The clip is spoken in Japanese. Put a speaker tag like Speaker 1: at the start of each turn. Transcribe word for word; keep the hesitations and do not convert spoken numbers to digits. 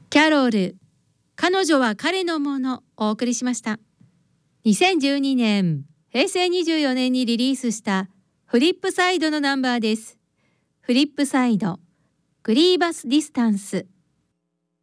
Speaker 1: キャロル、彼女は彼のものをお送りしました。にせんじゅうにねん、へいせいにじゅうよねんにリリースしたフリップサイドのナンバーです。フリップサイド、グリーバスディスタンス。